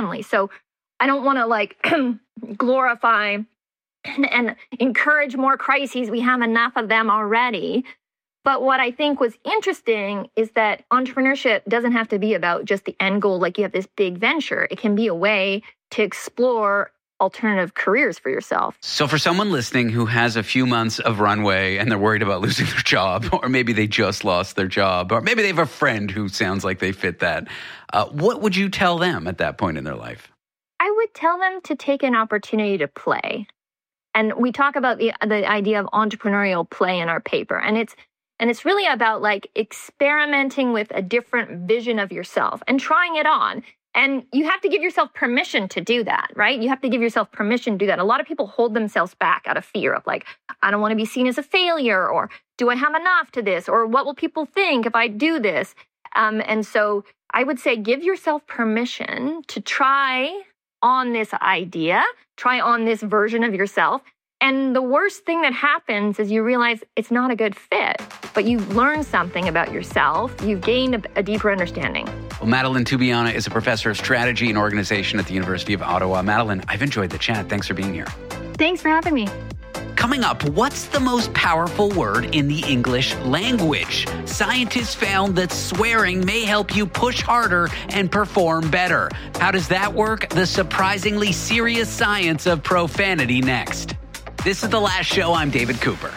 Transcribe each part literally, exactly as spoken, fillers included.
family. So I don't want to like glorify and, and encourage more crises. We have enough of them already. But what I think was interesting is that entrepreneurship doesn't have to be about just the end goal, like you have this big venture. It can be a way to explore alternative careers for yourself. So for someone listening who has a few months of runway and they're worried about losing their job, or maybe they just lost their job, or maybe they have a friend who sounds like they fit that, uh, what would you tell them at that point in their life? I would tell them to take an opportunity to play. And we talk about the the idea of entrepreneurial play in our paper. And it's and it's really about like experimenting with a different vision of yourself and trying it on. And you have to give yourself permission to do that, right? You have to give yourself permission to do that. A lot of people hold themselves back out of fear of like, I don't want to be seen as a failure, or do I have enough to this? Or what will people think if I do this? Um, and so I would say give yourself permission to try on this idea, try on this version of yourself. And the worst thing that happens is you realize it's not a good fit, but you've learned something about yourself. You've gained a, a deeper understanding. Well, Madeline Tubiana is a professor of strategy and organization at the University of Ottawa. Madeline, I've enjoyed the chat. Thanks for being here. Thanks for having me. Coming up, what's the most powerful word in the English language? Scientists found that swearing may help you push harder and perform better. How does that work? The surprisingly serious science of profanity next. This is The Last Show. I'm David Cooper.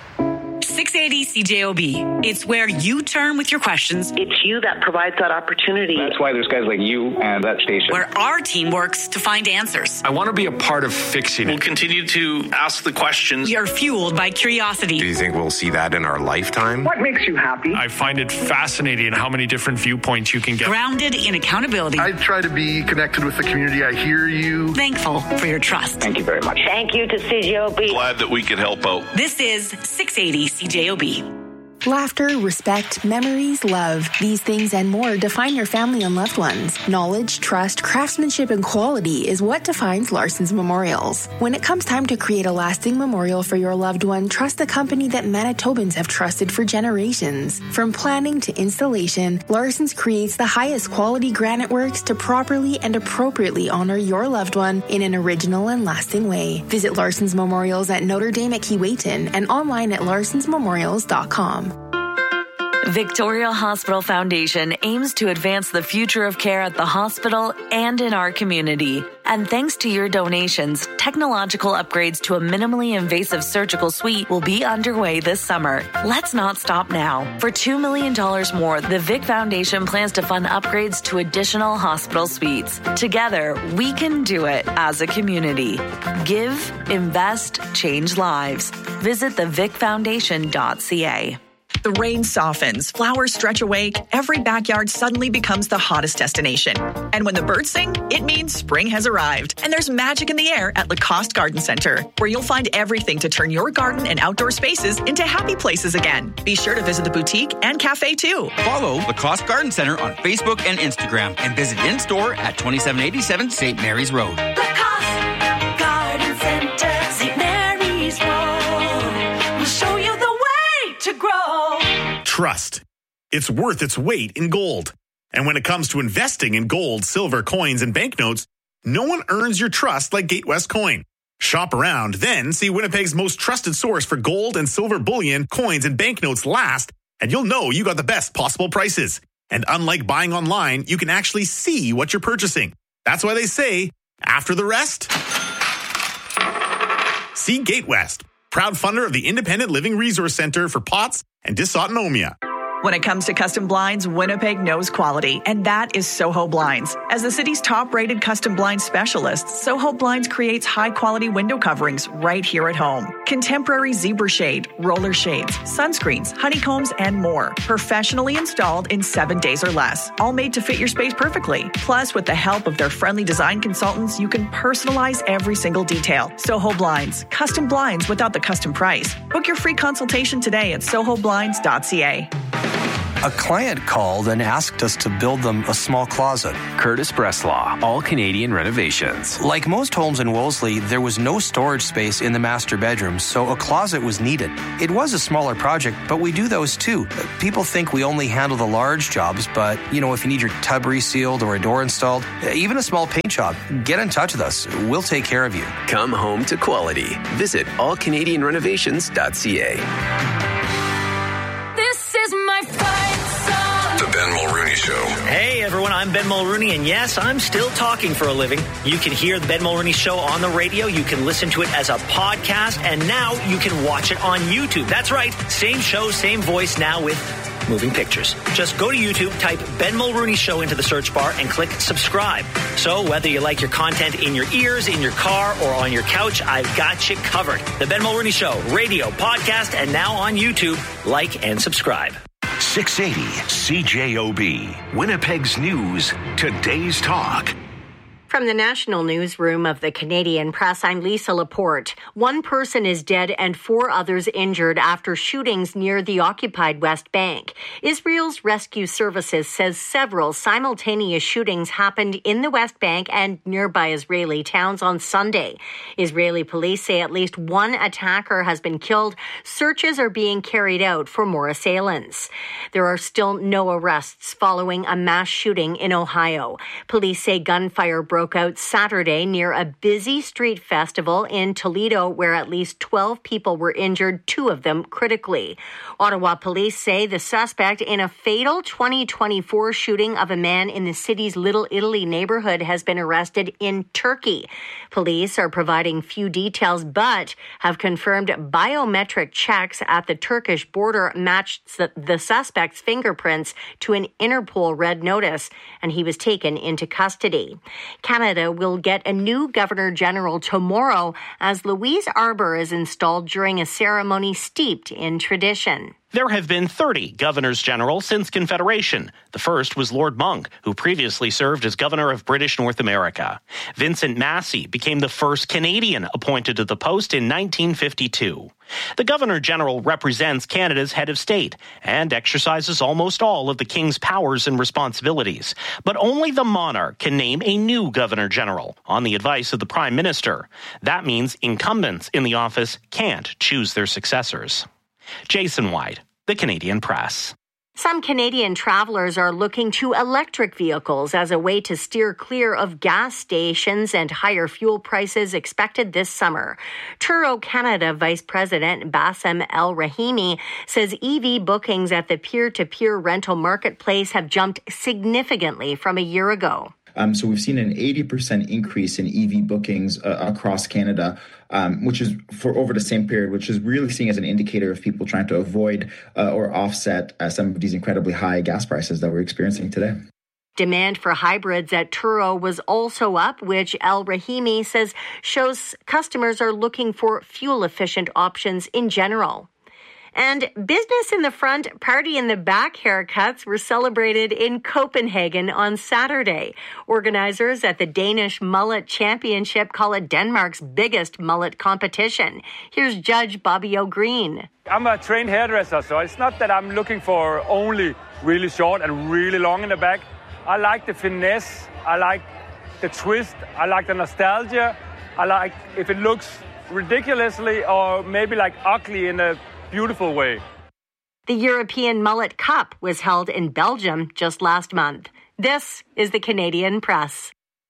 six eighty C J O B. It's where you turn with your questions. It's you that provides that opportunity. That's why there's guys like you and that station. Where our team works to find answers. I want to be a part of fixing it. We'll continue to ask the questions. We are fueled by curiosity. Do you think we'll see that in our lifetime? What makes you happy? I find it fascinating how many different viewpoints you can get. Grounded in accountability. I try to be connected with the community. I hear you. Thankful for your trust. Thank you very much. Thank you to C J O B. Glad that we could help out. This is six eighty C J O B. Laughter, respect, memories, love. These things and more define your family and loved ones. Knowledge, trust, craftsmanship, and quality is what defines Larson's Memorials. When it comes time to create a lasting memorial for your loved one, trust the company that Manitobans have trusted for generations. From planning to installation, Larson's creates the highest quality granite works to properly and appropriately honor your loved one in an original and lasting way. Visit Larson's Memorials at Notre Dame at Keewatin and online at larsons memorials dot com. Victoria Hospital Foundation aims to advance the future of care at the hospital and in our community. And thanks to your donations, technological upgrades to a minimally invasive surgical suite will be underway this summer. Let's not stop now. For two million dollars more, the Vic Foundation plans to fund upgrades to additional hospital suites. Together, we can do it as a community. Give, invest, change lives. Visit the vic foundation dot c a. The rain softens, flowers stretch awake, every backyard suddenly becomes the hottest destination. And when the birds sing, it means spring has arrived. And there's magic in the air at Lacoste Garden Center, where you'll find everything to turn your garden and outdoor spaces into happy places again. Be sure to visit the boutique and cafe too. Follow Lacoste Garden Center on Facebook and Instagram and visit in-store at twenty-seven eighty-seven Saint Mary's Road. Lacoste Garden Center, Saint Mary's Road. We'll show you the way to grow. Trust. It's worth its weight in gold. And when it comes to investing in gold, silver, coins, and banknotes, no one earns your trust like Gatewest Coin. Shop around, then see Winnipeg's most trusted source for gold and silver bullion, coins, and banknotes last, and you'll know you got the best possible prices. And unlike buying online, you can actually see what you're purchasing. That's why they say, after the rest, see Gatewest, proud funder of the Independent Living Resource Center for P O T S and dysautonomia. When it comes to custom blinds, Winnipeg knows quality, and that is Soho Blinds. As the city's top-rated custom blind specialist, Soho Blinds creates high-quality window coverings right here at home. Contemporary zebra shade, roller shades, sunscreens, honeycombs, and more. Professionally installed in seven days or less. All made to fit your space perfectly. Plus, with the help of their friendly design consultants, you can personalize every single detail. Soho Blinds. Custom blinds without the custom price. Book your free consultation today at soho blinds dot c a. A client called and asked us to build them a small closet. Curtis Breslaw, All Canadian Renovations. Like most homes in Wolseley, there was no storage space in the master bedroom, so a closet was needed. It was a smaller project, but we do those too. People think we only handle the large jobs, but, you know, if you need your tub resealed or a door installed, even a small paint job, get in touch with us. We'll take care of you. Come home to quality. Visit all canadian renovations dot c a. This is my fight song. The Ben Mulrooney Show. Hey everyone, I'm Ben Mulrooney, and yes, I'm still talking for a living. You can hear the Ben Mulrooney Show on the radio, you can listen to it as a podcast, and now you can watch it on YouTube. That's right, same show, same voice, now with moving pictures. Just go to YouTube, type Ben Mulrooney Show into the search bar, and click subscribe. So whether you like your content in your ears, in your car, or on your couch, I've got you covered. The Ben Mulrooney Show, radio, podcast, and now on YouTube. Like and subscribe. six eighty C J O B, Winnipeg's News, Today's Talk. From the National Newsroom of the Canadian Press, I'm Lisa Laporte. One person is dead and four others injured after shootings near the occupied West Bank. Israel's Rescue Services says several simultaneous shootings happened in the West Bank and nearby Israeli towns on Sunday. Israeli police say at least one attacker has been killed. Searches are being carried out for more assailants. There are still no arrests following a mass shooting in Ohio. Police say gunfire broke out Saturday near a busy street festival in Toledo where at least twelve people were injured, two of them critically. Ottawa police say the suspect in a fatal twenty twenty-four shooting of a man in the city's Little Italy neighborhood has been arrested in Turkey. Police are providing few details but have confirmed biometric checks at the Turkish border matched the suspect's fingerprints to an Interpol red notice, and he was taken into custody. Canada will get a new Governor General tomorrow as Louise Arbour is installed during a ceremony steeped in tradition. There have been thirty governors general since Confederation. The first was Lord Monck, who previously served as governor of British North America. Vincent Massey became the first Canadian appointed to the post in nineteen fifty-two. The Governor General represents Canada's head of state and exercises almost all of the King's powers and responsibilities. But only the monarch can name a new Governor General on the advice of the Prime Minister. That means incumbents in the office can't choose their successors. Jason White, The Canadian Press. Some Canadian travelers are looking to electric vehicles as a way to steer clear of gas stations and higher fuel prices expected this summer. Turo Canada Vice President Bassem El Rahimi says E V bookings at the peer-to-peer rental marketplace have jumped significantly from a year ago. Um, so we've seen an eighty percent increase in E V bookings uh, across Canada, um, which is for over the same period, which is really seen as an indicator of people trying to avoid uh, or offset uh, some of these incredibly high gas prices that we're experiencing today. Demand for hybrids at Turo was also up, which El Rahimi says shows customers are looking for fuel-efficient options in general. And business in the front, party in the back haircuts were celebrated in Copenhagen on Saturday. Organizers at the Danish Mullet Championship call it Denmark's biggest mullet competition. Here's Judge Bobby O'Green. I'm a trained hairdresser, so it's not that I'm looking for only really short and really long in the back. I like the finesse, I like the twist, I like the nostalgia, I like if it looks ridiculously or maybe like ugly in a beautiful way. The European Mullet Cup was held in Belgium just last month. This is the Canadian Press.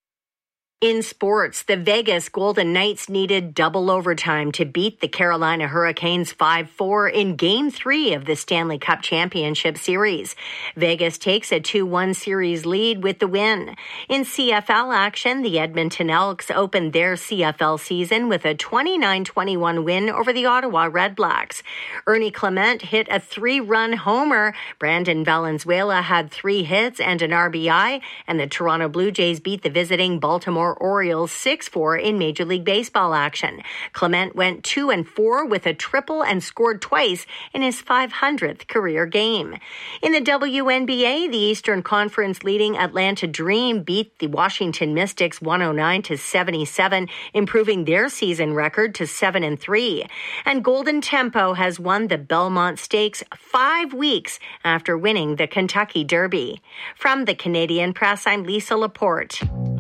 In sports, the Vegas Golden Knights needed double overtime to beat the Carolina Hurricanes five four in Game three of the Stanley Cup Championship Series. Vegas takes a two one series lead with the win. In C F L action, the Edmonton Elks opened their C F L season with a twenty-nine twenty-one win over the Ottawa Redblacks. Ernie Clement hit a three-run homer. Brandon Valenzuela had three hits and an R B I, and the Toronto Blue Jays beat the visiting Baltimore Baltimore Orioles six four in Major League Baseball action. Clement went two and four with a triple and scored twice in his five hundredth career game. In the W N B A, the Eastern Conference leading Atlanta Dream beat the Washington Mystics one oh nine to seventy-seven, improving their season record to seven and three. And Golden Tempo has won the Belmont Stakes five weeks after winning the Kentucky Derby. From the Canadian Press, I'm Lisa Laporte.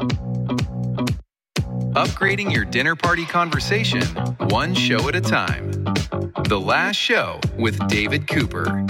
Upgrading your dinner party conversation, one show at a time. The Last Show with David Cooper.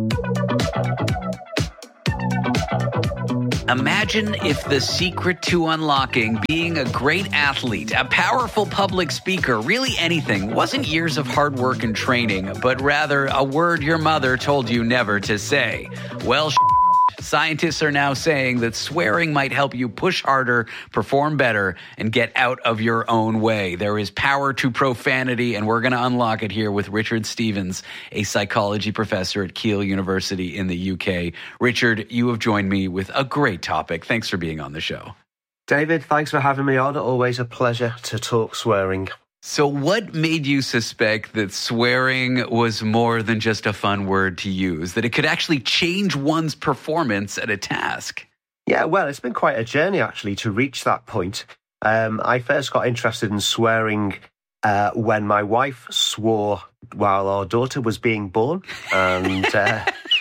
Imagine if the secret to unlocking being a great athlete, a powerful public speaker, really anything, wasn't years of hard work and training, but rather a word your mother told you never to say. Well, scientists are now saying that swearing might help you push harder, perform better, and get out of your own way. There is power to profanity, and we're going to unlock it here with Richard Stevens, a psychology professor at Keele University in the U K. Richard, you have joined me with a great topic. Thanks for being on the show. David, thanks for having me on. Always a pleasure to talk swearing. So what made you suspect that swearing was more than just a fun word to use, that it could actually change one's performance at a task? Yeah, well, it's been quite a journey, actually, to reach that point. Um, I first got interested in swearing uh, when my wife swore while our daughter was being born. And, uh,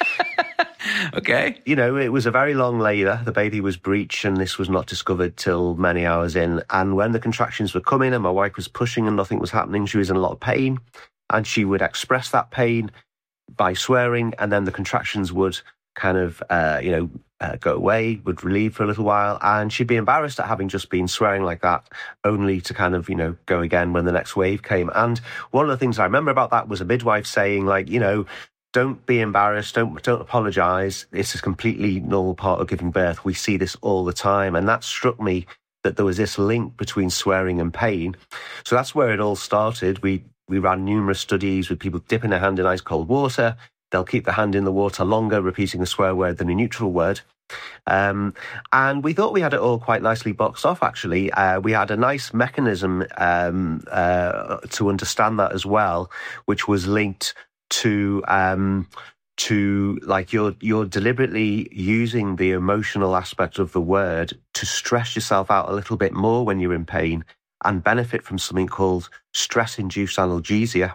okay. You know, it was a very long labour. The baby was breech, and this was not discovered till many hours in. And when the contractions were coming and my wife was pushing and nothing was happening, she was in a lot of pain. And she would express that pain by swearing, and then the contractions would kind of, uh, you know, uh, go away, would relieve for a little while. And she'd be embarrassed at having just been swearing like that, only to kind of, you know, go again when the next wave came. And one of the things I remember about that was a midwife saying, like, you know, don't be embarrassed, don't don't apologise. It's a completely normal part of giving birth. We see this all the time. And that struck me, that there was this link between swearing and pain. So that's where it all started. We we ran numerous studies with people dipping their hand in ice cold water. They'll keep their hand in the water longer, repeating a swear word than a neutral word. Um, and we thought we had it all quite nicely boxed off, actually. Uh, we had a nice mechanism um, uh, to understand that as well, which was linked to um to like you're you're deliberately using the emotional aspect of the word to stress yourself out a little bit more when you're in pain and benefit from something called stress-induced analgesia.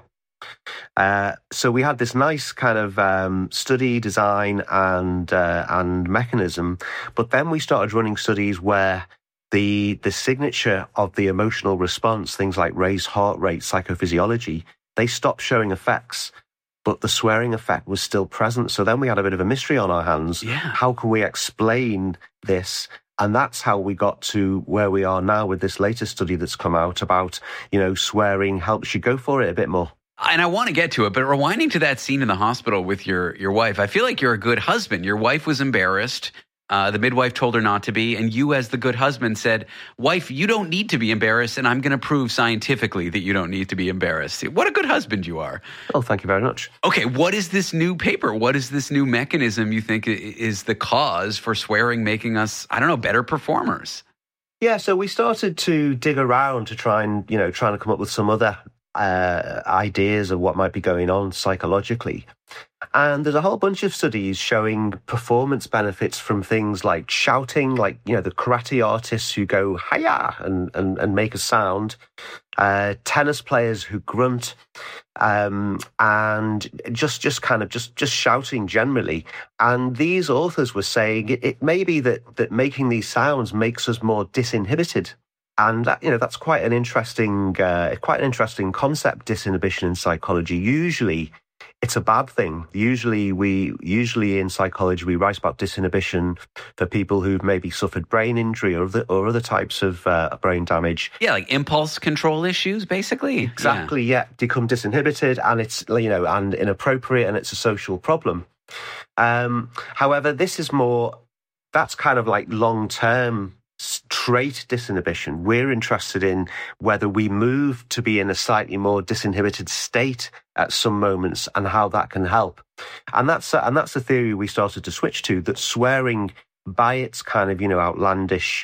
Uh, so we had this nice kind of um, study design and uh, and mechanism, but then we started running studies where the the signature of the emotional response, things like raised heart rate, psychophysiology, they stopped showing effects. But the swearing effect was still present. So then we had a bit of a mystery on our hands. Yeah. How can we explain this? And that's how we got to where we are now with this latest study that's come out about, you know, swearing helps you go for it a bit more. And I want to get to it, but rewinding to that scene in the hospital with your, your wife, I feel like you're a good husband. Your wife was embarrassed. Uh, the midwife told her not to be. And you, as the good husband, said, wife, you don't need to be embarrassed. And I'm going to prove scientifically that you don't need to be embarrassed. What a good husband you are. Oh, thank you very much. Okay, what is this new paper? What is this new mechanism you think is the cause for swearing making us, I don't know, better performers? Yeah, so we started to dig around to try and, you know, trying to come up with some other uh, ideas of what might be going on psychologically. And there's a whole bunch of studies showing performance benefits from things like shouting, like, you know, the karate artists who go hi-ya and, and, and make a sound, uh, tennis players who grunt, um, and just just kind of just, just shouting generally. And these authors were saying it, it may be that, that making these sounds makes us more disinhibited. And that, you know, that's quite an interesting, uh, quite an interesting concept, disinhibition in psychology. Usually, it's a bad thing. Usually, we usually in psychology we write about disinhibition for people who've maybe suffered brain injury or other or other types of uh, brain damage. Yeah, like impulse control issues, basically. Exactly. Yeah. yeah, become disinhibited, and it's you know and inappropriate, and it's a social problem. Um, however, this is more. That's kind of like long term trait disinhibition. We're interested in whether we move to be in a slightly more disinhibited state at some moments and how that can help. And that's and that's the theory we started to switch to, that swearing by its kind of, you know, outlandish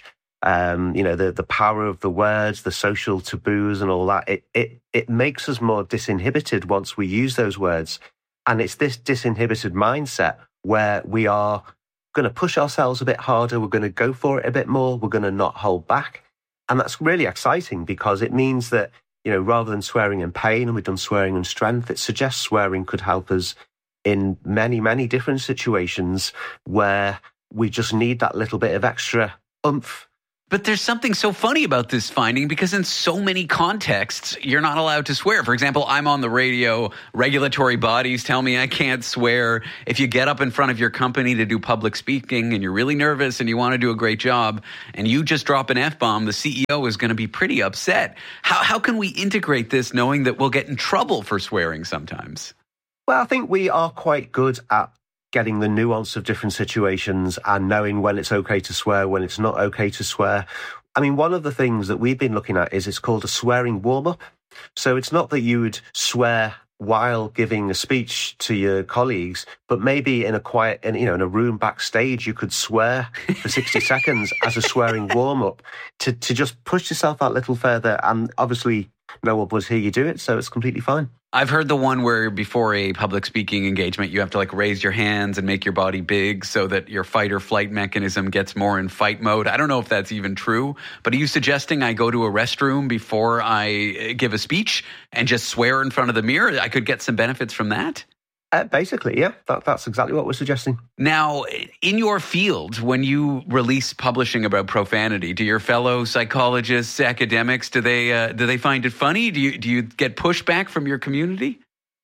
um, you know, the, the power of the words, the social taboos and all that. It, it, it makes us more disinhibited once we use those words. And it's this disinhibited mindset where we are going to push ourselves a bit harder. We're going to go for it a bit more. We're going to not hold back. And that's really exciting because it means that, you know, rather than swearing in pain, and we've done swearing in strength, it suggests swearing could help us in many, many different situations where we just need that little bit of extra oomph. But there's something so funny about this finding because in so many contexts, you're not allowed to swear. For example, I'm on the radio. Regulatory bodies tell me I can't swear. If you get up in front of your company to do public speaking and you're really nervous and you want to do a great job and you just drop an F-bomb, the C E O is going to be pretty upset. How, how can we integrate this knowing that we'll get in trouble for swearing sometimes? Well, I think we are quite good at getting the nuance of different situations and knowing when it's okay to swear, when it's not okay to swear. I mean, one of the things that we've been looking at is it's called a swearing warm-up. So it's not that you would swear while giving a speech to your colleagues, but maybe in a quiet, in, you know, in a room backstage, you could swear for sixty seconds as a swearing warm-up to, to just push yourself that little further. And obviously, no one would hear you do it, so it's completely fine. I've heard the one where before a public speaking engagement, you have to like raise your hands and make your body big so that your fight or flight mechanism gets more in fight mode. I don't know if that's even true, but are you suggesting I go to a restroom before I give a speech and just swear in front of the mirror? I could get some benefits from that? Uh, basically, yeah, that, that's exactly what we're suggesting. Now, in your field, when you release publishing about profanity, do your fellow psychologists, academics, do they uh, do they find it funny? Do you do you get pushback from your community?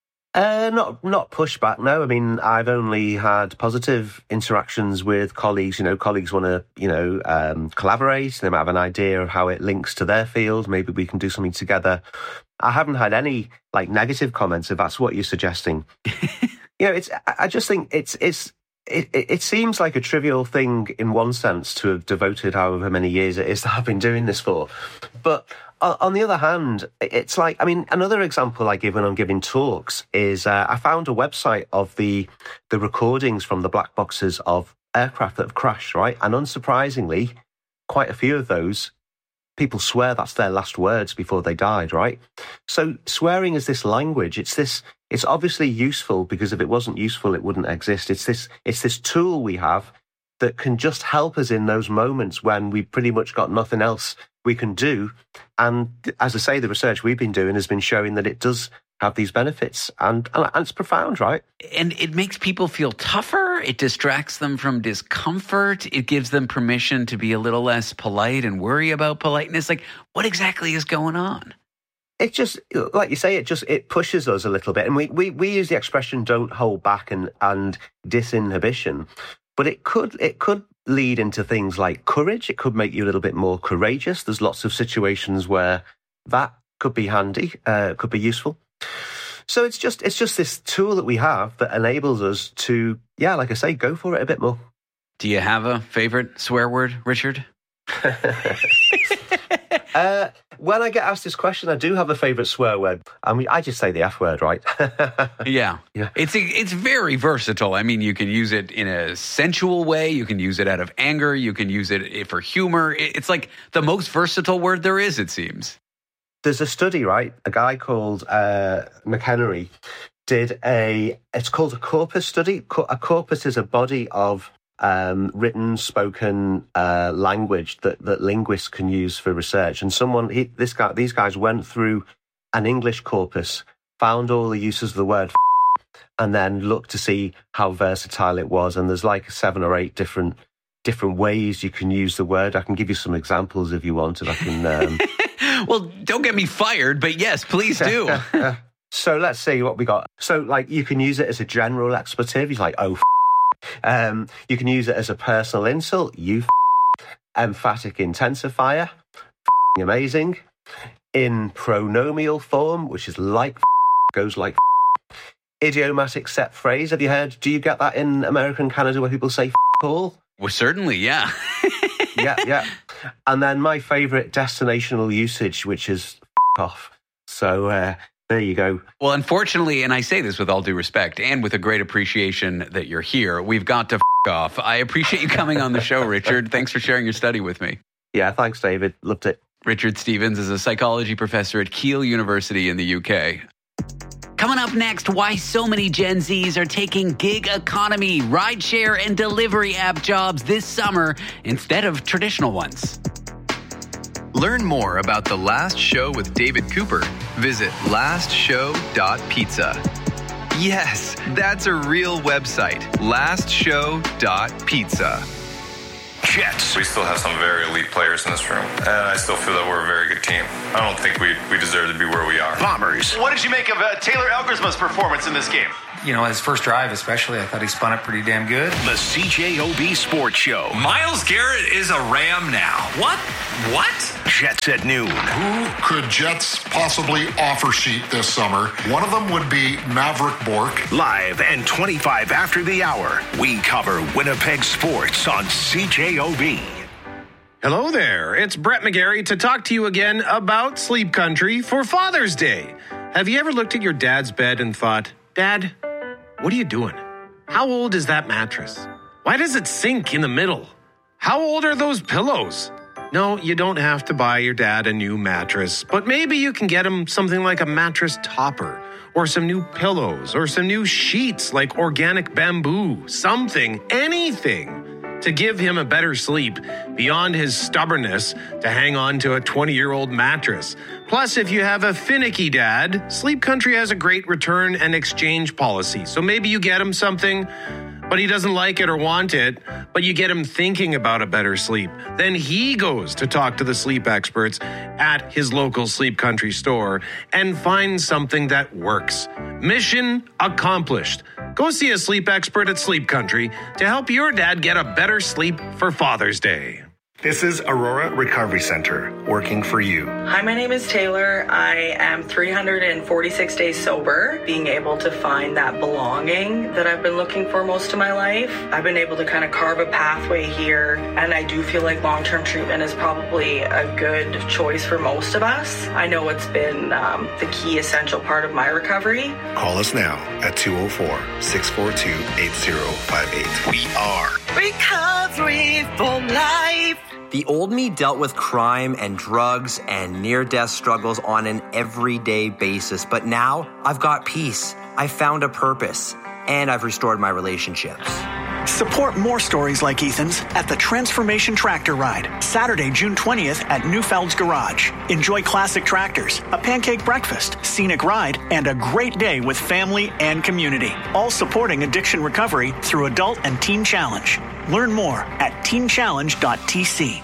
Uh, not not pushback, no. I mean, I've only had positive interactions with colleagues. You know, colleagues want to, you know, um, collaborate. They might have an idea of how it links to their field. Maybe we can do something together. I haven't had any like negative comments if that's what you're suggesting. You know, it's. I just think it's it's. It, it seems like a trivial thing in one sense to have devoted however many years it is that I've been doing this for, but on the other hand, it's like, I mean, another example I give when I'm giving talks is uh, I found a website of the the recordings from the black boxes of aircraft that have crashed, right? And unsurprisingly, quite a few of those people swear that's their last words before they died, right? So swearing is this language. It's this. It's obviously useful because if it wasn't useful, it wouldn't exist. It's this. It's this tool we have that can just help us in those moments when we've pretty much got nothing else we can do. And as I say, the research we've been doing has been showing that it does have these benefits, and, and it's profound, right? And it makes people feel tougher. It distracts them from discomfort. It gives them permission to be a little less polite and worry about politeness. Like, what exactly is going on? It just, like you say, it just, it pushes us a little bit. And we, we, we use the expression don't hold back and, and disinhibition, but it could, it could lead into things like courage. It could make you a little bit more courageous. There's lots of situations where that could be handy, uh, could be useful. So it's just, it's just this tool that we have that enables us to, yeah, like I say, go for it a bit more. Do you have a favorite swear word, Richard? uh, when I get asked this question, I do have a favourite swear word. I mean, I just say the F word, right? yeah. yeah. It's it's very versatile. I mean, you can use it in a sensual way. You can use it out of anger. You can use it for humor. It's like the most versatile word there is, it seems. There's a study, right? A guy called uh, McHenry did a, it's called a corpus study. A corpus is a body of Um, written, spoken uh, language that, that linguists can use for research. And someone, he, this guy, these guys went through an English corpus, found all the uses of the word, and then looked to see how versatile it was. And there's like seven or eight different different ways you can use the word. I can give you some examples if you want, and I can. Um... well, don't get me fired, but yes, please do. So let's see what we got. So, like, you can use it as a general expletive. He's like, oh. F-. Um, you can use it as a personal insult. You f- emphatic intensifier, f- amazing. In pronomial form, which is like f- goes like f- idiomatic set phrase. Have you heard? Do you get that in America and Canada where people say f- all? Well, certainly, yeah. yeah, yeah. And then my favourite destinational usage, which is f- off. So. Uh, There you go. Well, unfortunately, and I say this with all due respect and with a great appreciation that you're here, we've got to f*** off. I appreciate you coming on the show, Richard. Thanks for sharing your study with me. Yeah, thanks, David. Loved it. Richard Stevens is a psychology professor at Keele University in the U K. Coming up next, why so many Gen Zs are taking gig economy, rideshare, and delivery app jobs this summer instead of traditional ones. Learn more about The Last Show with David Cooper. Visit last show dot pizza. Yes, that's a real website. last show dot pizza. Jets. We still have some very elite players in this room, and I still feel that we're a very good team. I don't think we, we deserve to be where we are. Bombers. What did you make of uh, Taylor Elgersma's performance in this game? You know, his first drive especially, I thought he spun it pretty damn good. The C J O B Sports Show. Myles Garrett is a Ram now. What? What? Jets at noon. Who could Jets possibly offer sheet this summer? One of them would be Maverick Bourque. Live and twenty-five after the hour, we cover Winnipeg sports on C J O B. Hello there, it's Brett McGarry to talk to you again about Sleep Country for Father's Day. Have you ever looked at your dad's bed and thought, Dad, what are you doing? How old is that mattress? Why does it sink in the middle? How old are those pillows? No, you don't have to buy your dad a new mattress, but maybe you can get him something like a mattress topper, or some new pillows, or some new sheets like organic bamboo, something, anything to give him a better sleep beyond his stubbornness to hang on to a twenty-year-old mattress. Plus, if you have a finicky dad, Sleep Country has a great return and exchange policy. So maybe you get him something, but he doesn't like it or want it, but you get him thinking about a better sleep. Then he goes to talk to the sleep experts at his local Sleep Country store and finds something that works. Mission accomplished. Go see a sleep expert at Sleep Country to help your dad get a better sleep for Father's Day. This is Aurora Recovery Center, working for you. Hi, my name is Taylor. I am three hundred forty-six days sober, being able to find that belonging that I've been looking for most of my life. I've been able to kind of carve a pathway here, and I do feel like long-term treatment is probably a good choice for most of us. I know it's been um, the key essential part of my recovery. Call us now at two oh four, six four two, eight oh five eight. We are Recovery for Life. The old me dealt with crime and drugs and near-death struggles on an everyday basis, but now I've got peace. I found a purpose, and I've restored my relationships. Support more stories like Ethan's at the Transformation Tractor Ride, Saturday, June twentieth at Newfeld's Garage. Enjoy classic tractors, a pancake breakfast, scenic ride, and a great day with family and community. All supporting addiction recovery through Adult and Teen Challenge. Learn more at teen challenge dot t c.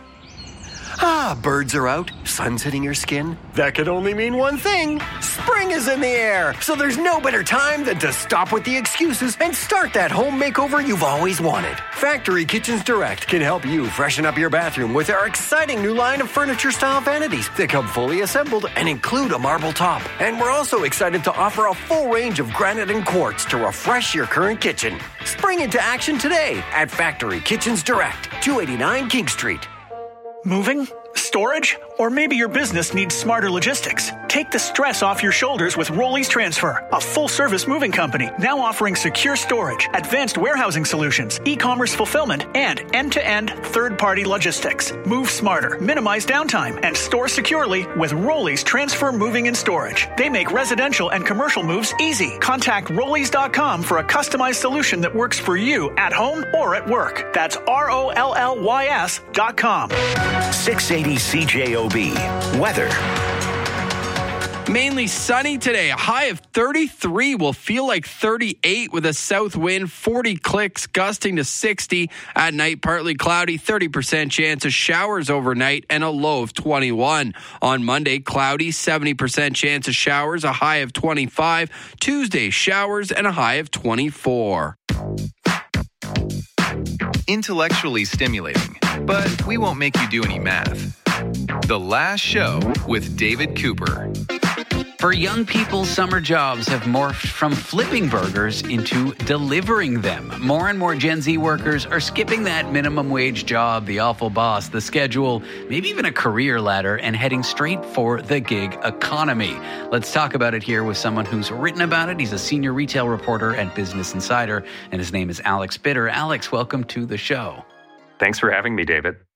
Ah, birds are out, sun's hitting your skin. That could only mean one thing. Spring is in the air, so there's no better time than to stop with the excuses and start that home makeover you've always wanted. Factory Kitchens Direct can help you freshen up your bathroom with our exciting new line of furniture-style vanities that come fully assembled and include a marble top. And we're also excited to offer a full range of granite and quartz to refresh your current kitchen. Spring into action today at Factory Kitchens Direct, two eighty-nine King Street. Moving? Storage? Or maybe your business needs smarter logistics. Take the stress off your shoulders with Rollies Transfer, a full-service moving company now offering secure storage, advanced warehousing solutions, e-commerce fulfillment, and end-to-end third-party logistics. Move smarter, minimize downtime, and store securely with Rollies Transfer Moving and Storage. They make residential and commercial moves easy. Contact Rollies dot com for a customized solution that works for you at home or at work. That's R O L L Y S dot com. six eighty C J O B. Weather. Mainly sunny today. A high of thirty-three will feel like thirty-eight with a south wind, forty clicks, gusting to sixty. At night, partly cloudy, thirty percent chance of showers overnight, and a low of twenty-one. On Monday, cloudy, seventy percent chance of showers, a high of twenty-five. Tuesday, showers, and a high of twenty-four. Intellectually stimulating, but we won't make you do any math. The Last Show with David Cooper. For young people, summer jobs have morphed from flipping burgers into delivering them. More and more Gen Z workers are skipping that minimum wage job, the awful boss, the schedule, maybe even a career ladder, and heading straight for the gig economy. Let's talk about it here with someone who's written about it. He's a senior retail reporter at Business Insider, and his name is Alex Bitter. Alex, welcome to the show. Thanks for having me, David.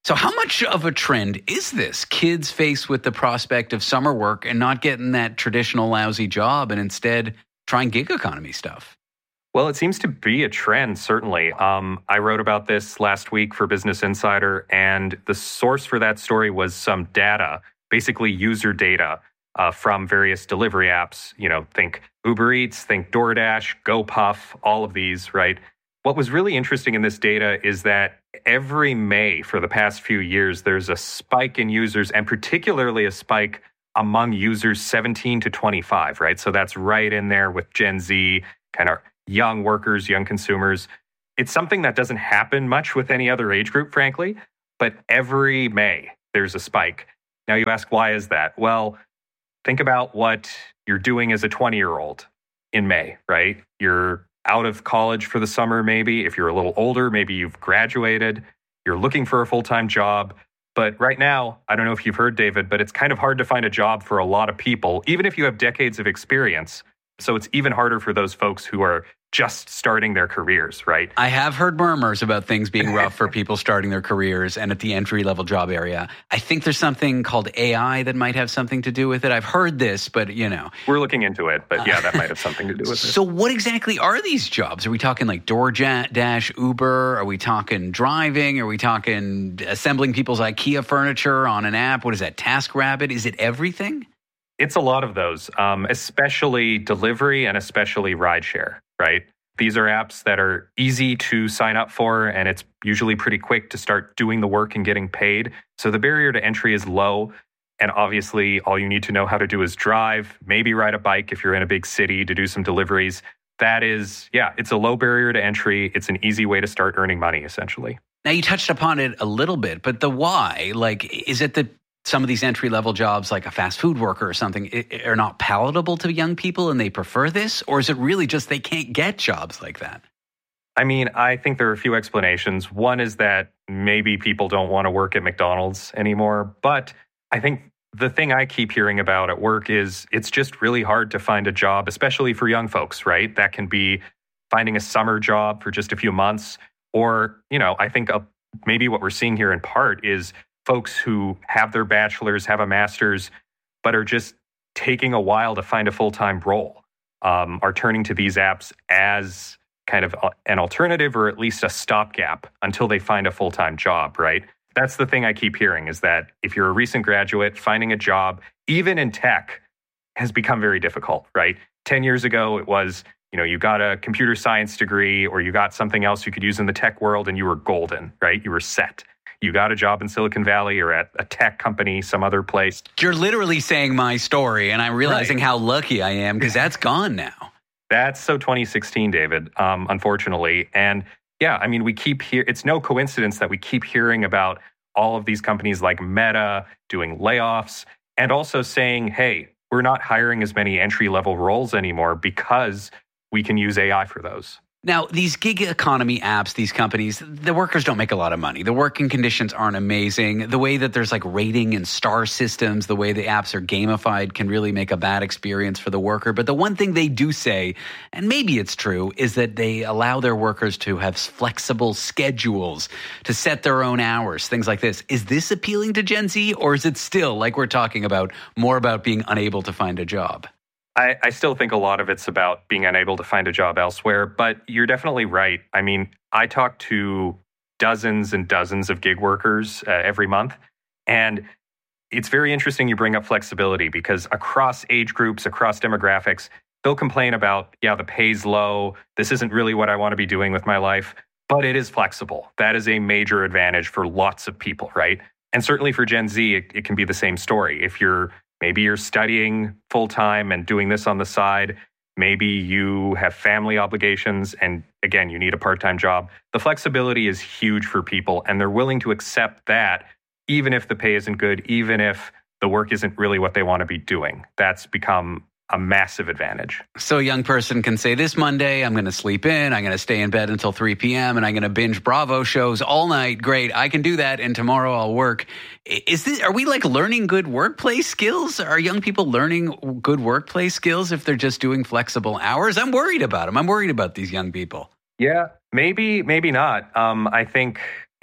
So how much of a trend is this? Kids faced with the prospect of summer work and not getting that traditional lousy job and instead trying gig economy stuff? Well, it seems to be a trend, certainly. Um, I wrote about this last week for Business Insider, and the source for that story was some data, basically user data uh, from various delivery apps. You know, think Uber Eats, think DoorDash, GoPuff, all of these, right? What was really interesting in this data is that every May for the past few years, there's a spike in users, and particularly a spike among users seventeen to twenty-five, right? So that's right in there with Gen Z, kind of young workers, young consumers. It's something that doesn't happen much with any other age group, frankly, but every May there's a spike. Now you ask, why is that? Well, think about what you're doing as a twenty-year-old in May, right? You're out of college for the summer, maybe. If you're a little older, maybe you've graduated. You're looking for a full-time job. But right now, I don't know if you've heard, David, but it's kind of hard to find a job for a lot of people, even if you have decades of experience. So it's even harder for those folks who are just starting their careers, right? I have heard murmurs about things being rough for people starting their careers and at the entry-level job area. I think there's something called A I that might have something to do with it. I've heard this, but, you know. We're looking into it, but yeah, that might have something to do with it. So what exactly are these jobs? Are we talking like DoorDash, Uber? Are we talking driving? Are we talking assembling people's IKEA furniture on an app? What is that, TaskRabbit? Is it everything? It's a lot of those, um, especially delivery and especially rideshare, right? These are apps that are easy to sign up for, and it's usually pretty quick to start doing the work and getting paid. So the barrier to entry is low. And obviously, all you need to know how to do is drive, maybe ride a bike if you're in a big city to do some deliveries. That is, yeah, it's a low barrier to entry. It's an easy way to start earning money, essentially. Now, you touched upon it a little bit, but the why, like, is it that some of these entry-level jobs, like a fast food worker or something, are not palatable to young people and they prefer this? Or is it really just they can't get jobs like that? I mean, I think there are a few explanations. One is that maybe people don't want to work at McDonald's anymore. But I think the thing I keep hearing about at work is it's just really hard to find a job, especially for young folks, right? That can be finding a summer job for just a few months. Or, you know, I think uh, maybe what we're seeing here in part is folks who have their bachelor's, have a master's, but are just taking a while to find a full-time role, um, are turning to these apps as kind of an alternative or at least a stopgap until they find a full-time job, right? That's the thing I keep hearing is that if you're a recent graduate, finding a job, even in tech, has become very difficult, right? Ten years ago, it was, you know, you got a computer science degree or you got something else you could use in the tech world and you were golden, right? You were set. You got a job in Silicon Valley or at a tech company, some other place. You're literally saying my story, and I'm realizing right. how lucky I am because that's gone now. That's so twenty sixteen, David, um, unfortunately. And yeah, I mean, we keep hearing, it's no coincidence that we keep hearing about all of these companies like Meta doing layoffs and also saying, hey, we're not hiring as many entry-level roles anymore because we can use A I for those. Now, these gig economy apps, these companies, the workers don't make a lot of money. The working conditions aren't amazing. The way that there's like rating and star systems, the way the apps are gamified can really make a bad experience for the worker. But the one thing they do say, and maybe it's true, is that they allow their workers to have flexible schedules, to set their own hours, things like this. Is this appealing to Gen Z, or is it still, like we're talking about, more about being unable to find a job? I, I still think a lot of it's about being unable to find a job elsewhere, but you're definitely right. I mean, I talk to dozens and dozens of gig workers uh, every month, and it's very interesting you bring up flexibility because across age groups, across demographics, they'll complain about, yeah, the pay's low, this isn't really what I want to be doing with my life, but it is flexible. That is a major advantage for lots of people, right? And certainly for Gen Z, it, it can be the same story. If you're Maybe you're studying full-time and doing this on the side. Maybe you have family obligations and, again, you need a part-time job. The flexibility is huge for people, and they're willing to accept that even if the pay isn't good, even if the work isn't really what they want to be doing. That's become a massive advantage. So a young person can say, this Monday, I'm going to sleep in, I'm going to stay in bed until three p.m., and I'm going to binge Bravo shows all night. Great, I can do that, and tomorrow I'll work. Is this, are we like learning good workplace skills? Are young people learning good workplace skills if they're just doing flexible hours? I'm worried about them. I'm worried about these young people. Yeah, maybe, maybe not. Um, I think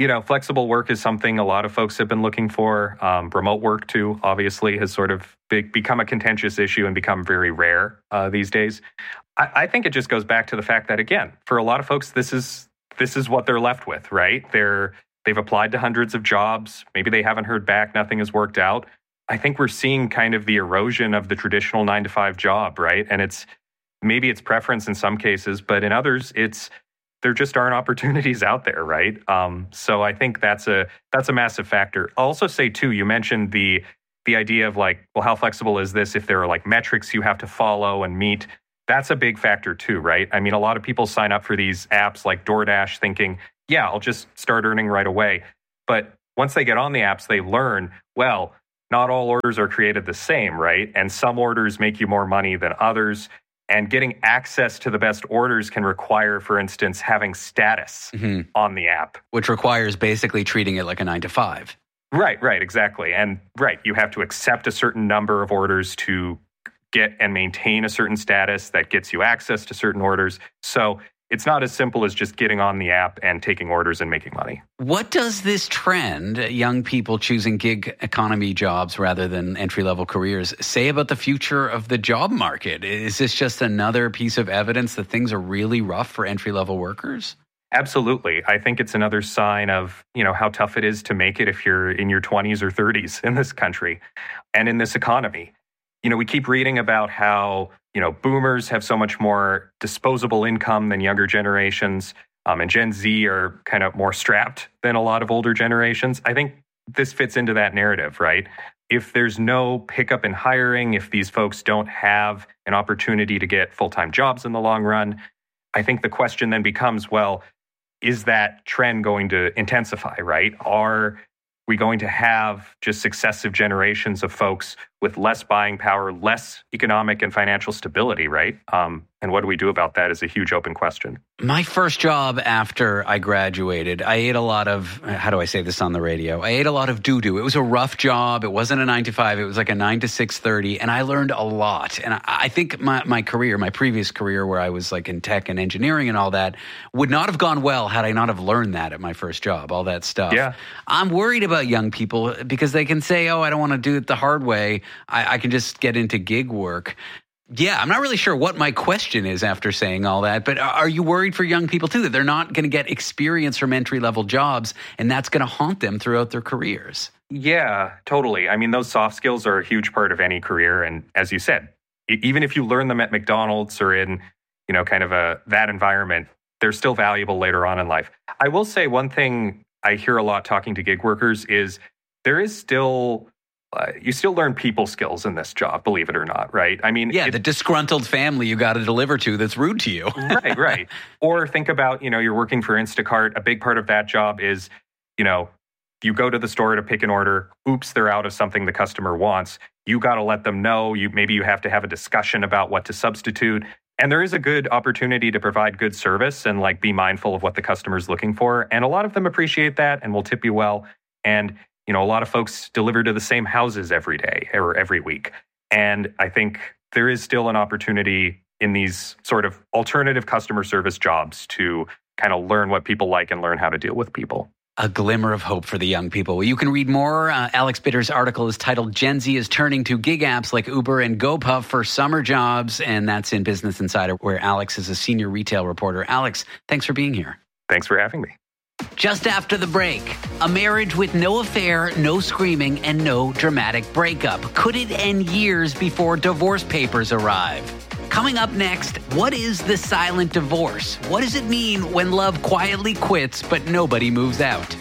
you know, flexible work is something a lot of folks have been looking for. Um, remote work, too, obviously, has sort of be- become a contentious issue and become very rare uh, these days. I-, I think it just goes back to the fact that, again, for a lot of folks, this is this is what they're left with, right? They're they've applied to hundreds of jobs. Maybe they haven't heard back. Nothing has worked out. I think we're seeing kind of the erosion of the traditional nine to five job, right? And it's maybe it's preference in some cases, but in others, it's there just aren't opportunities out there, right? Um, so I think that's a that's a massive factor. I'll also say too, you mentioned the the idea of like, well, how flexible is this if there are like metrics you have to follow and meet? That's a big factor too, right? I mean, a lot of people sign up for these apps like DoorDash thinking, yeah, I'll just start earning right away. But once they get on the apps, they learn, well, not all orders are created the same, right? And some orders make you more money than others. And getting access to the best orders can require, for instance, having status mm-hmm. on the app. Which requires basically treating it like a nine to five. Right, right, exactly. And right, you have to accept a certain number of orders to get and maintain a certain status that gets you access to certain orders. So it's not as simple as just getting on the app and taking orders and making money. What does this trend, young people choosing gig economy jobs rather than entry-level careers, say about the future of the job market? Is this just another piece of evidence that things are really rough for entry-level workers? Absolutely. I think it's another sign of, you know, how tough it is to make it if you're in your twenties or thirties in this country and in this economy. You know, we keep reading about how, you know, boomers have so much more disposable income than younger generations, um, and Gen Z are kind of more strapped than a lot of older generations. I think this fits into that narrative, right? If there's no pickup in hiring, if these folks don't have an opportunity to get full-time jobs in the long run, I think the question then becomes, well, is that trend going to intensify, right? Are we going to have just successive generations of folks with less buying power, less economic and financial stability, right? Um, and what do we do about that is a huge open question. My first job after I graduated, I ate a lot of, how do I say this on the radio? I ate a lot of doo-doo. It was a rough job. It wasn't a nine to five. It was like a nine to six thirty. And I learned a lot. And I, I think my, my career, my previous career where I was like in tech and engineering and all that would not have gone well had I not have learned that at my first job, all that stuff. Yeah. I'm worried about young people because they can say, oh, I don't want to do it the hard way. I, I can just get into gig work. Yeah, I'm not really sure what my question is after saying all that, but are you worried for young people too that they're not going to get experience from entry-level jobs and that's going to haunt them throughout their careers? Yeah, totally. I mean, those soft skills are a huge part of any career. And as you said, even if you learn them at McDonald's or in, you know, kind of a that environment, they're still valuable later on in life. I will say one thing I hear a lot talking to gig workers is there is still... Uh, you still learn people skills in this job, believe it or not, right? I mean, yeah, it, the disgruntled family you got to deliver to that's rude to you. Right, right. Or think about, you know, you're working for Instacart. A big part of that job is, you know, you go to the store to pick an order. Oops, they're out of something the customer wants. You got to let them know. You maybe you have to have a discussion about what to substitute. And there is a good opportunity to provide good service and like be mindful of what the customer's looking for. And a lot of them appreciate that and will tip you well. And you know, a lot of folks deliver to the same houses every day or every week. And I think there is still an opportunity in these sort of alternative customer service jobs to kind of learn what people like and learn how to deal with people. A glimmer of hope for the young people. Well, you can read more. Uh, Alex Bitter's article is titled Gen Z is Turning to Gig Apps Like Uber and GoPuff for Summer Jobs. And that's in Business Insider, where Alex is a senior retail reporter. Alex, thanks for being here. Thanks for having me. Just after the break, a marriage with no affair, no screaming, and no dramatic breakup. Could it end years before divorce papers arrive? Coming up next, what is the silent divorce? What does it mean when love quietly quits but nobody moves out?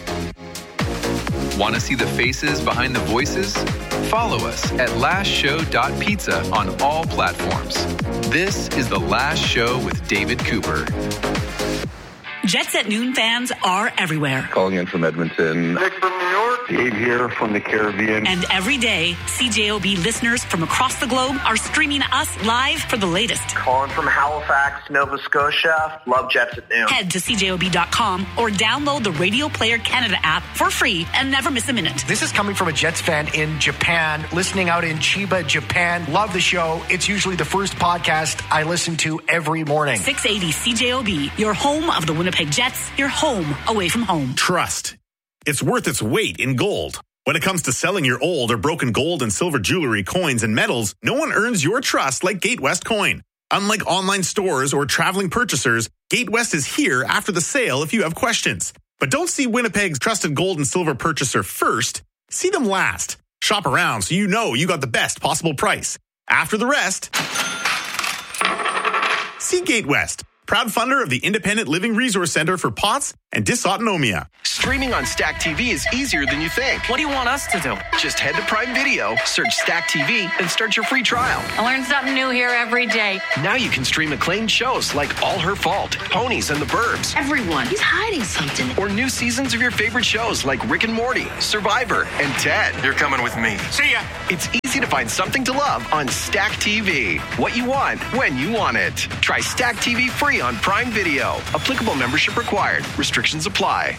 Want to see the faces behind the voices? Follow us at last show dot pizza on all platforms. This is The Last Show with David Cooper. Jets at Noon fans are everywhere. Calling in from Edmonton. Nick from New York. Dave here from the Caribbean. And every day, C J O B listeners from across the globe are streaming us live for the latest. Calling from Halifax, Nova Scotia. Love Jets at Noon. Head to C J O B dot com or download the Radio Player Canada app for free and never miss a minute. This is coming from a Jets fan in Japan, listening out in Chiba, Japan. Love the show. It's usually the first podcast I listen to every morning. six eighty C J O B, your home of the Winnipeg Jets, your home away from home. Trust it's worth its weight in gold. When it comes to selling your old or broken gold and silver jewelry, coins, and metals, no one earns your trust like Gatewest Coin. Unlike online stores or traveling purchasers, Gatewest is here after the sale if you have questions. But don't see Winnipeg's trusted gold and silver purchaser first. See them last. Shop around so you know you got the best possible price. After the rest, see Gatewest, proud funder of the Independent Living Resource Center for P O T S and Dysautonomia. Streaming on Stack T V is easier than you think. What do you want us to do? Just head to Prime Video, search Stack T V, and start your free trial. I learn something new here every day. Now you can stream acclaimed shows like All Her Fault, Ponies, and The Burbs. Everyone, he's hiding something. Or new seasons of your favorite shows like Rick and Morty, Survivor, and Ted. You're coming with me. See ya! It's easy to find something to love on Stack T V. What you want, when you want it. Try Stack T V free on Prime Video. Applicable membership required. Restrictions apply.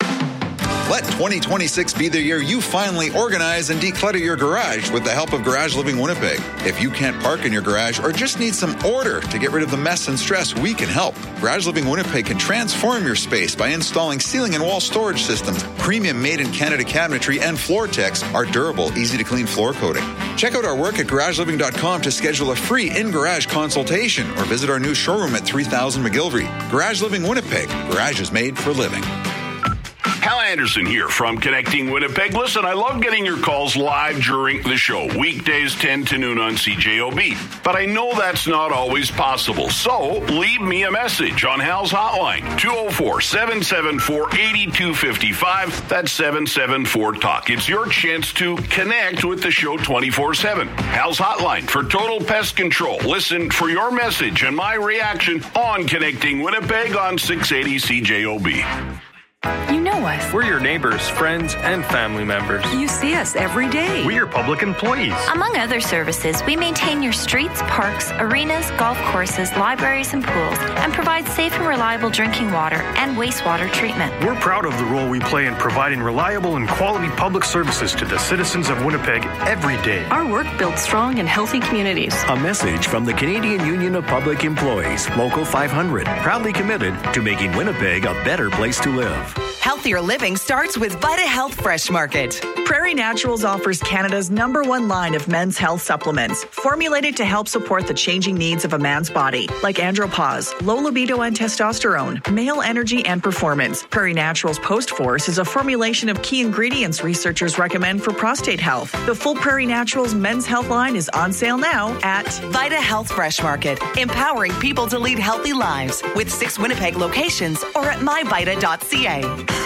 Let twenty twenty-six be the year you finally organize and declutter your garage with the help of Garage Living Winnipeg. If you can't park in your garage or just need some order to get rid of the mess and stress, we can help. Garage Living Winnipeg can transform your space by installing ceiling and wall storage systems, premium made-in-Canada cabinetry, and FloorTex, our durable, easy-to-clean floor coating. Check out our work at garage living dot com to schedule a free in-garage consultation or visit our new showroom at three thousand McGilvery. Garage Living Winnipeg. Garage is made for living. Hal Anderson here from Connecting Winnipeg. Listen, I love getting your calls live during the show, weekdays ten to noon on C J O B. But I know that's not always possible. So leave me a message on Hal's hotline, two oh four, seven seven four, eight two five five. That's seven seven four talk. It's your chance to connect with the show twenty-four seven. Hal's hotline for total pest control. Listen for your message and my reaction on Connecting Winnipeg on six eighty C J O B. You know us. We're your neighbors, friends, and family members. You see us every day. We're your public employees. Among other services, we maintain your streets, parks, arenas, golf courses, libraries, and pools, and provide safe and reliable drinking water and wastewater treatment. We're proud of the role we play in providing reliable and quality public services to the citizens of Winnipeg every day. Our work builds strong and healthy communities. A message from the Canadian Union of Public Employees, Local five hundred, proudly committed to making Winnipeg a better place to live. Healthier living starts with Vita Health Fresh Market. Prairie Naturals offers Canada's number one line of men's health supplements, formulated to help support the changing needs of a man's body, like andropause, low libido and testosterone, male energy and performance. Prairie Naturals Post Force is a formulation of key ingredients researchers recommend for prostate health. The full Prairie Naturals men's health line is on sale now at Vita Health Fresh Market, empowering people to lead healthy lives with six Winnipeg locations or at my vita dot c a.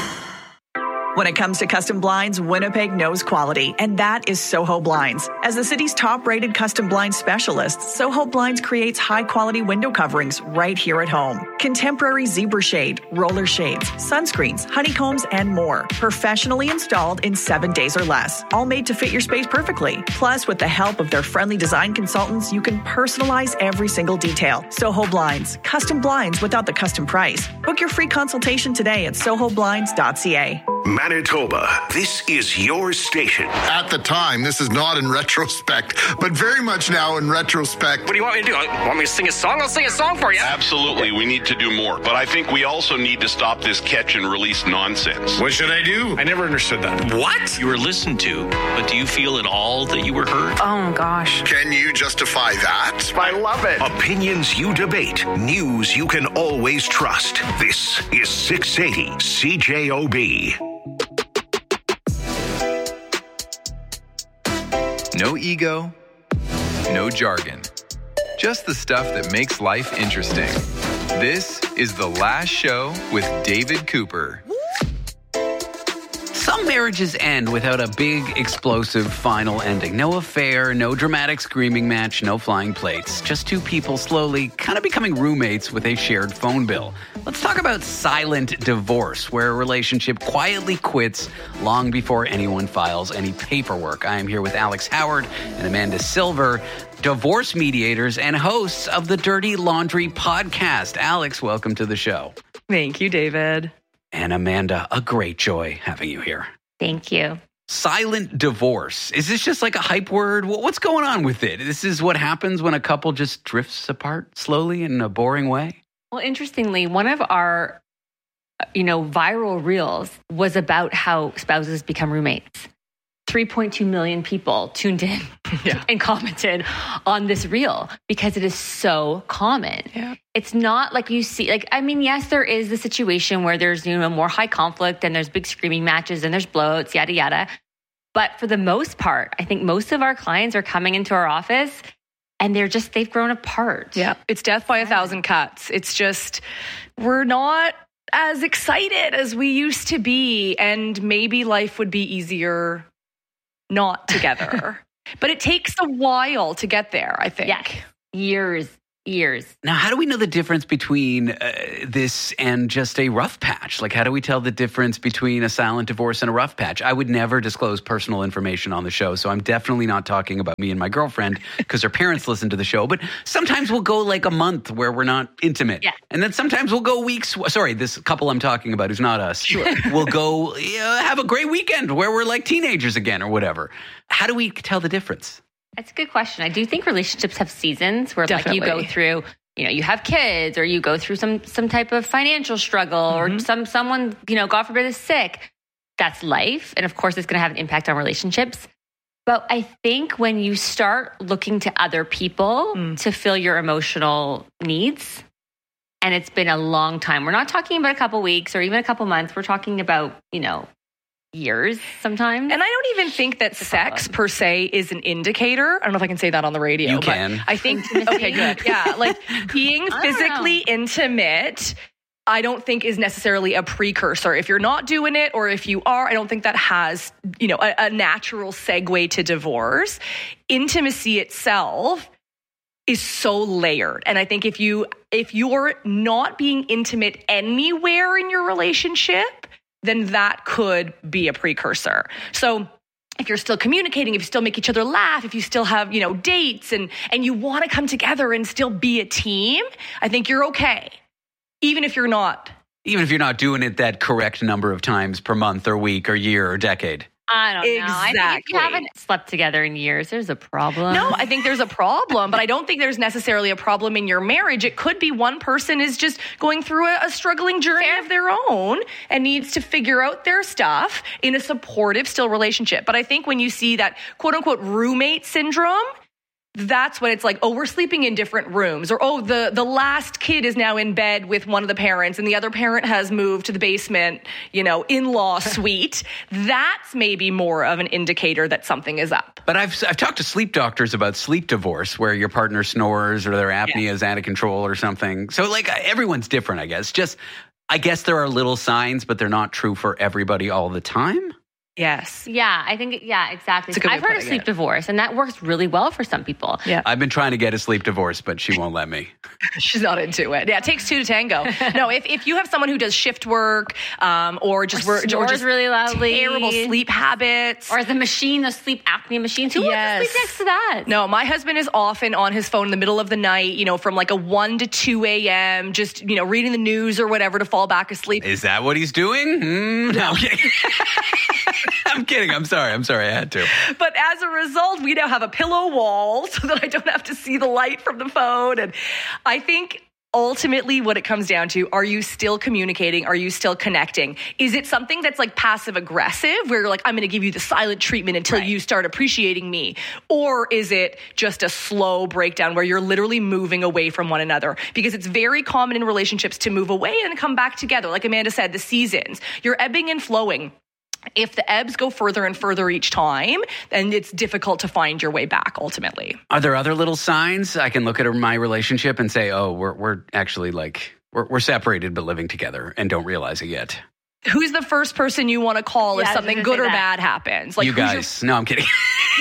When it comes to custom blinds, Winnipeg knows quality, and that is Soho Blinds. As the city's top-rated custom blind specialist, Soho Blinds creates high-quality window coverings right here at home. Contemporary zebra shade, roller shades, sunscreens, honeycombs, and more. Professionally installed in seven days or less. All made to fit your space perfectly. Plus, with the help of their friendly design consultants, you can personalize every single detail. Soho Blinds. Custom blinds without the custom price. Book your free consultation today at soho blinds dot c a. Manitoba, this is your station. At the time, this is not in retrospect, but very much now in retrospect. What do you want me to do? Want me to sing a song? I'll sing a song for you. Absolutely, we need to do more. But I think we also need to stop this catch and release nonsense. What should I do? I never understood that. What? You were listened to, but do you feel at all that you were heard? Oh, gosh. Can you justify that? I love it. Opinions you debate, news you can always trust. This is six eighty C J O B. No ego, no jargon. Just the stuff that makes life interesting. This is The Last Show with David Cooper. Some marriages end without a big, explosive final ending. No affair, no dramatic screaming match, no flying plates. Just two people slowly kind of becoming roommates with a shared phone bill. Let's talk about silent divorce, where a relationship quietly quits long before anyone files any paperwork. I am here with Alex Howard and Amanda Silver, divorce mediators and hosts of the Dirty Laundry podcast. Alex, welcome to the show. Thank you, David. And Amanda, a great joy having you here. Thank you. Silent divorce. Is this just like a hype word? What's going on with it? This is what happens when a couple just drifts apart slowly in a boring way? Well, interestingly, one of our you know, viral reels was about how spouses become roommates. three point two million people tuned in yeah. and commented on this reel because it is so common. Yeah. It's not like you see, like, I mean, yes, there is the situation where there's, you know, more high conflict and there's big screaming matches and there's blowouts, yada, yada. But for the most part, I think most of our clients are coming into our office and they're just, they've grown apart. Yeah. It's death by a thousand cuts. It's just, we're not as excited as we used to be. And maybe life would be easier not together. But it takes a while to get there, I think. Yes. Years. Years. Now, how do we know the difference between uh, this and just a rough patch? Like, how do we tell the difference between a silent divorce and a rough patch? I would never disclose personal information on the show, so I'm definitely not talking about me and my girlfriend because her parents listen to the show. But sometimes we'll go like a month where we're not intimate. Yeah. And then sometimes we'll go weeks. Sorry, this couple I'm talking about who's not us. Sure. We'll go yeah, have a great weekend where we're like teenagers again or whatever. How do we tell the difference? That's a good question. I do think relationships have seasons where Definitely. like you go through, you know, you have kids or you go through some some type of financial struggle mm-hmm. or some someone, you know, God forbid is sick. That's life. And of course, it's going to have an impact on relationships. But I think when you start looking to other people mm. to fill your emotional needs, and it's been a long time, we're not talking about a couple weeks or even a couple months. We're talking about, you know, years sometimes. And I don't even think that sex per se is an indicator. I don't know if I can say that on the radio. You but can. I think, okay, good. Yeah, like being physically intimate, I don't think is necessarily a precursor. If you're not doing it or if you are, I don't think that has, you know, a, a natural segue to divorce. Intimacy itself is so layered. And I think if you if you're not being intimate anywhere in your relationship, then that could be a precursor. So if you're still communicating, if you still make each other laugh, if you still have, you know, dates and and you want to come together and still be a team, I think you're okay. Even if you're not. Even if you're not doing it that correct number of times per month or week or year or decade. I don't know. Exactly. I think if you haven't slept together in years, there's a problem. No, I think there's a problem, but I don't think there's necessarily a problem in your marriage. It could be one person is just going through a, a struggling journey Fair. of their own and needs to figure out their stuff in a supportive still relationship. But I think when you see that quote unquote roommate syndrome, that's when it's like, oh, we're sleeping in different rooms, or oh, the the last kid is now in bed with one of the parents and the other parent has moved to the basement, you know, in-law suite. That's maybe more of an indicator that something is up. But I've I've talked to sleep doctors about sleep divorce, where your partner snores or their apnea yeah. is out of control or something. So like everyone's different, I guess. Just I guess there are little signs, but they're not true for everybody all the time. Yes. Yeah, I think, yeah, exactly. I've heard of sleep it. divorce, and that works really well for some people. Yeah. I've been trying to get a sleep divorce, but she won't let me. She's not into it. Yeah, it takes two to tango. No, if, if you have someone who does shift work um, or just or, or just really loudly, terrible sleep habits. Or the machine, the sleep apnea machine. Who yes. wants to sleep next to that? No, my husband is often on his phone in the middle of the night, you know, from like a one to two a.m., just, you know, reading the news or whatever to fall back asleep. Is that what he's doing? Mm, no, I'm kidding. I'm kidding. I'm sorry. I'm sorry. I had to. But as a result, we now have a pillow wall so that I don't have to see the light from the phone. And I think ultimately what it comes down to, are you still communicating? Are you still connecting? Is it something that's like passive aggressive where you're like, I'm going to give you the silent treatment until right. you start appreciating me? Or is it just a slow breakdown where you're literally moving away from one another? Because it's very common in relationships to move away and come back together. Like Amanda said, the seasons, you're ebbing and flowing. If the ebbs go further and further each time, then it's difficult to find your way back ultimately. Are there other little signs I can look at my relationship and say, oh, we're we're actually like, we're, we're separated but living together and don't realize it yet? Who's the first person you want to call yeah, if something good or that. bad happens? Like you guys. Your... No, I'm kidding.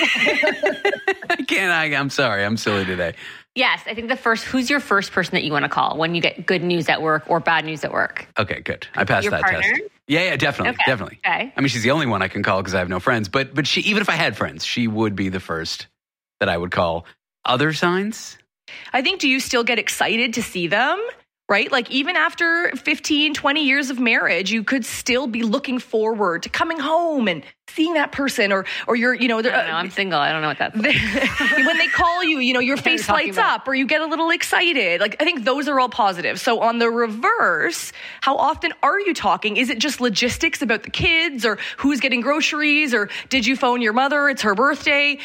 I can't. I, I'm sorry. I'm silly today. Yes, I think the first, who's your first person that you want to call when you get good news at work or bad news at work? Okay, good. I passed your that partner? test. Yeah, yeah, definitely, okay. definitely. Okay. I mean, she's the only one I can call because I have no friends. But but she, even if I had friends, she would be the first that I would call. Other signs? I think, do you still get excited to see them? right? Like even after fifteen, twenty years of marriage, you could still be looking forward to coming home and seeing that person or, or you're, you know, I don't know. I'm single. I don't know what that's like. When they call you, you know, your face lights about? up or you get a little excited. Like, I think those are all positive. So on the reverse, how often are you talking? Is it just logistics about the kids or who's getting groceries or did you phone your mother? It's her birthday.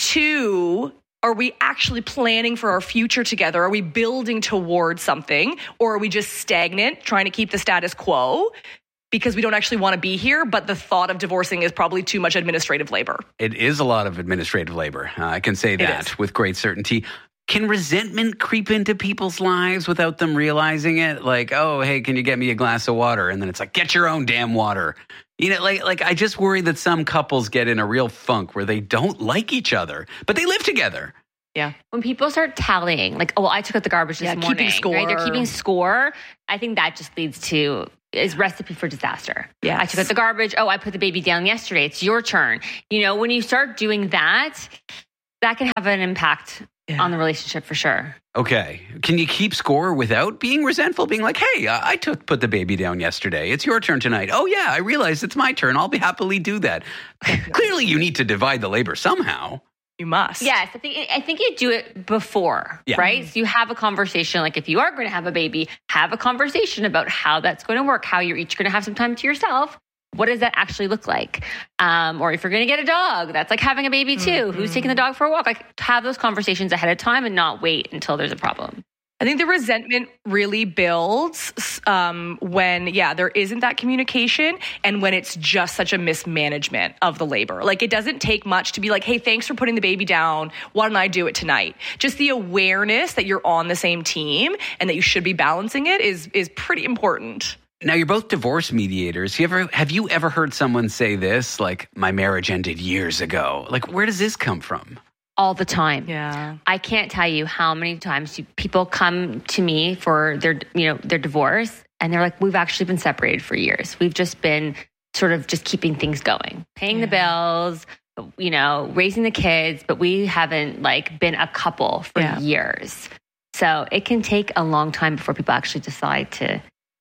Two, are we actually planning for our future together? Are we building towards something? Or are we just stagnant, trying to keep the status quo because we don't actually want to be here, but the thought of divorcing is probably too much administrative labor? It is a lot of administrative labor. Uh, I can say that with great certainty. Can resentment creep into people's lives without them realizing it? Like, oh, hey, can you get me a glass of water? And then it's like, get your own damn water. You know, like, like I just worry that some couples get in a real funk where they don't like each other, but they live together. Yeah. When people start tallying, like, oh, well, I took out the garbage this Yeah, morning. keeping score. Right? They're keeping score. I think that just leads to is recipe for disaster. Yes. I took out the garbage. Oh, I put the baby down yesterday. It's your turn. You know, when you start doing that, that can have an impact yeah. on the relationship for sure. Okay. Can you keep score without being resentful? Being like, hey, I, I took put the baby down yesterday. It's your turn tonight. Oh, yeah, I realize it's my turn. I'll be happily do that. Clearly, you need to divide the labor somehow. You must. Yes, I think I think you do it before, yeah. right? So you have a conversation, like if you are going to have a baby, have a conversation about how that's going to work, how you're each going to have some time to yourself. What does that actually look like? Um, or if you're going to get a dog, that's like having a baby too. Mm-hmm. Who's taking the dog for a walk? Like have those conversations ahead of time and not wait until there's a problem. I think the resentment really builds um, when, yeah, there isn't that communication and when it's just such a mismanagement of the labor. Like it doesn't take much to be like, hey, thanks for putting the baby down. Why don't I do it tonight? Just the awareness that you're on the same team and that you should be balancing it is is pretty important. Now, you're both divorce mediators. You ever, have you ever heard someone say this, like, my marriage ended years ago? Like, where does this come from? All the time. Yeah. I can't tell you how many times you, people come to me for their, you know, their divorce and they're like, we've actually been separated for years. We've just been sort of just keeping things going, paying yeah. the bills, you know, raising the kids, but we haven't like been a couple for yeah. years. So it can take a long time before people actually decide to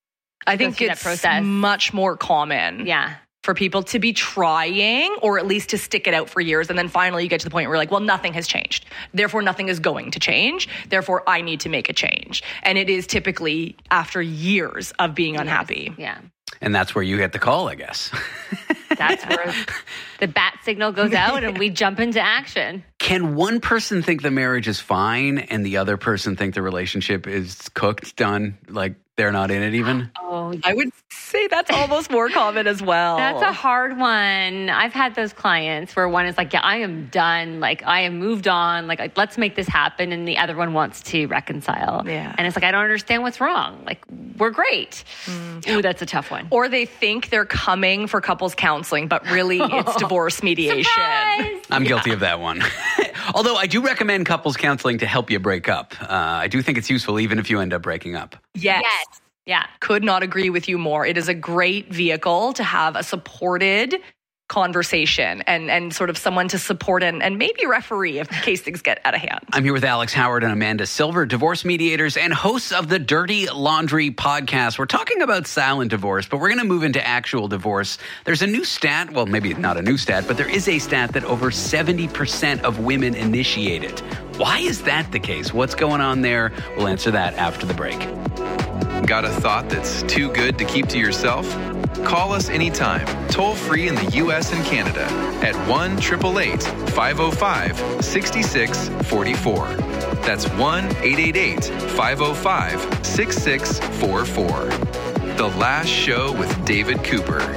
I think it's much more common. Yeah. For people to be trying or at least to stick it out for years. And then finally you get to the point where you're like, well, nothing has changed. Therefore, nothing is going to change. Therefore, I need to make a change. And it is typically after years of being unhappy. Yeah. And that's where you get the call, I guess. That's where the bat signal goes out and we jump into action. Can one person think the marriage is fine and the other person think the relationship is cooked, done, like they're not in it even? Oh, I would say that's almost more common as well. That's a hard one. I've had those clients where one is like, yeah, I am done. Like, I am moved on. Like, like, let's make this happen. And the other one wants to reconcile. Yeah. And it's like, I don't understand what's wrong. Like, we're great. Mm. Ooh, that's a tough one. Or they think they're coming for couples counseling, but really it's divorce mediation. Surprise! I'm yeah. guilty of that one. Although I do recommend couples counseling to help you break up. Uh, I do think it's useful even if you end up breaking up. Yes. yes. Yeah. Could not agree with you more. It is a great vehicle to have a supported conversation and, and sort of someone to support and, and maybe referee if in case things get out of hand. I'm here with Alex Howard and Amanda Silver, divorce mediators and hosts of the Dirty Laundry podcast. We're talking about silent divorce, but we're going to move into actual divorce. There's a new stat, well, maybe not a new stat, but there is a stat that over seventy percent of women initiate it. Why is that the case? What's going on there? We'll answer that after the break. Got a thought that's too good to keep to yourself? Call us anytime, toll free in the U S and Canada at one eight eight eight, five oh five, six six four four. That's one eight eight eight, five oh five, six six four four. The Last Show with David Cooper.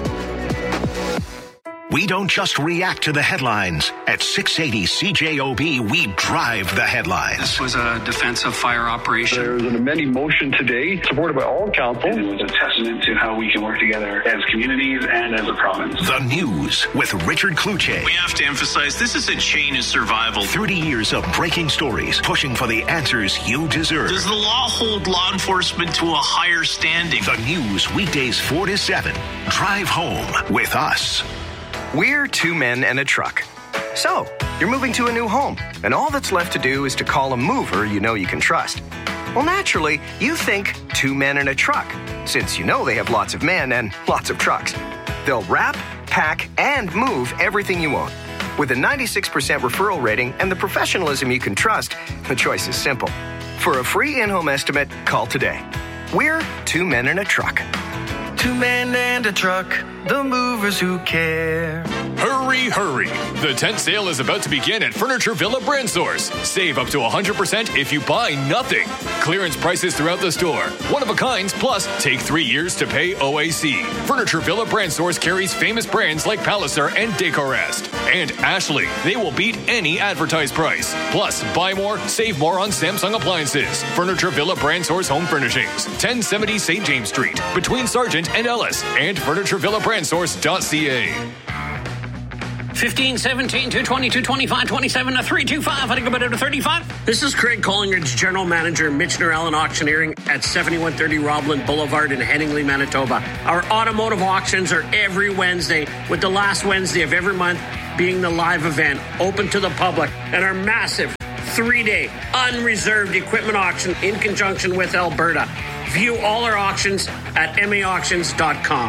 We don't just react to the headlines. At six eighty C J O B, we drive the headlines. This was a defensive fire operation. There was an amending motion today, supported by all council. And it was a testament to how we can work together as communities and as a province. The News with Richard Kluche. We have to emphasize this is a chain of survival. thirty years of breaking stories, pushing for the answers you deserve. Does the law hold law enforcement to a higher standing? The News, weekdays four to seven. Drive home with us. We're two men and a truck. So, you're moving to a new home, and all that's left to do is to call a mover you know you can trust. Well, naturally, you think two men in a truck, since you know they have lots of men and lots of trucks. They'll wrap, pack, and move everything you own. With a ninety-six percent referral rating and the professionalism you can trust, the choice is simple. For a free in-home estimate, call today. We're Two Men in a Truck. Two men and a truck, the movers who care. Hurry, hurry. The tent sale is about to begin at Furniture Villa Brand Source. Save up to one hundred percent if you buy nothing. Clearance prices throughout the store. One of a kinds, plus take three years to pay O A C. Furniture Villa Brand Source carries famous brands like Palliser and Decorest. And Ashley. They will beat any advertised price. Plus, buy more, save more on Samsung appliances. Furniture Villa Brand Source Home Furnishings. ten seventy Saint James Street. Between Sargent and Ellis. And furniture villa brand source dot c a. fifteen, seventeen, two twenty, two twenty-five, twenty-seven, three twenty-five. I think about it to thirty-five. This is Craig Collingridge, General Manager, Michener Allen Auctioneering at seventy-one thirty Roblin Boulevard in Headingley, Manitoba. Our automotive auctions are every Wednesday, with the last Wednesday of every month being the live event, open to the public, and our massive three-day unreserved equipment auction in conjunction with Alberta. View all our auctions at m a auctions dot com.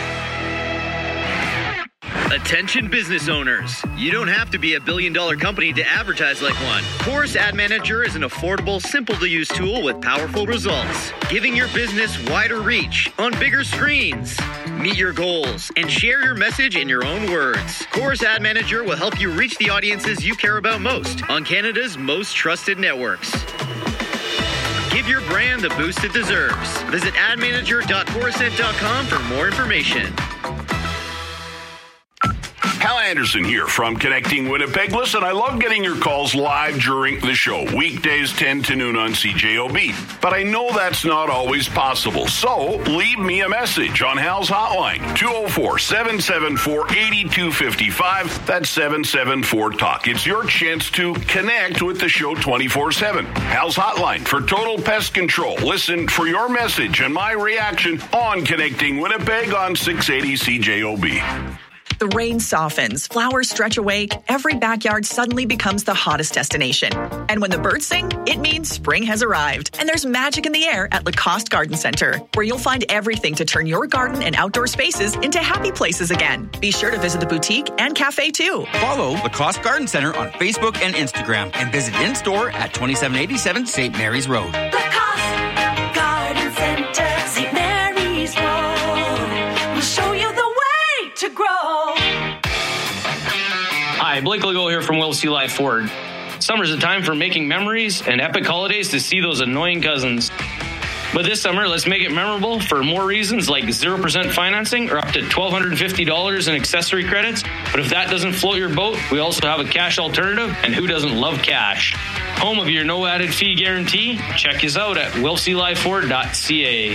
Attention business owners. You don't have to be a billion dollar company to advertise like one. Chorus Ad Manager is an affordable, simple to use tool with powerful results, giving your business wider reach on bigger screens. Meet your goals and share your message in your own words. Chorus Ad Manager will help you reach the audiences you care about most on Canada's most trusted networks. Give your brand the boost it deserves. Visit ad manager dot chorused dot com for more information. Hal Anderson here from Connecting Winnipeg. Listen, I love getting your calls live during the show, weekdays ten to noon on C J O B. But I know that's not always possible, so leave me a message on Hal's hotline, two oh four, seven seven four, eight two five five. That's seven seven four talk. It's your chance to connect with the show twenty-four seven. Hal's hotline for total pest control. Listen for your message and my reaction on Connecting Winnipeg on six eighty C J O B. The rain softens, flowers stretch awake, every backyard suddenly becomes the hottest destination. And when the birds sing, it means spring has arrived. And there's magic in the air at Lacoste Garden Center, where you'll find everything to turn your garden and outdoor spaces into happy places again. Be sure to visit the boutique and cafe too. Follow Lacoste Garden Center on Facebook and Instagram and visit in-store at twenty-seven eighty-seven Saint Mary's Road. Lacoste Garden Center, Saint Mary's Road. We'll show you the way to grow. Hi, Blake Legault here from Will C. Life Ford. Summer's a time for making memories and epic holidays to see those annoying cousins. But this summer, let's make it memorable for more reasons like zero percent financing or up to one thousand two hundred fifty dollars in accessory credits. But if that doesn't float your boat, we also have a cash alternative, and who doesn't love cash? Home of your no added fee guarantee? Check us out at will c life ford dot c a.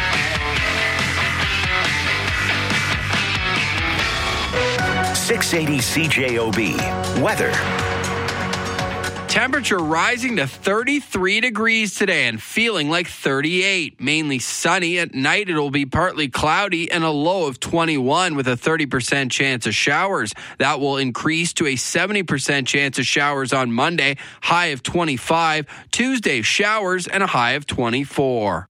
six eighty C J O B. Weather. Temperature rising to thirty-three degrees today and feeling like thirty-eight. Mainly sunny. At night, it'll be partly cloudy and a low of twenty-one with a thirty percent chance of showers. That will increase to a seventy percent chance of showers on Monday, high of twenty-five. Tuesday, showers and a high of twenty-four.